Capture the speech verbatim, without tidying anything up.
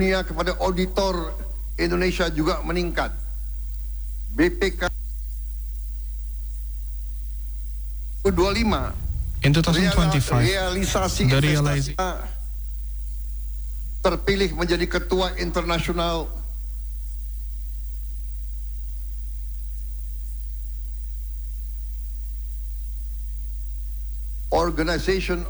dunia kepada auditor Indonesia juga meningkat. B P K dua puluh lima In twenty twenty-five, realisasi the investasi realization terpilih menjadi ketua internasional Organization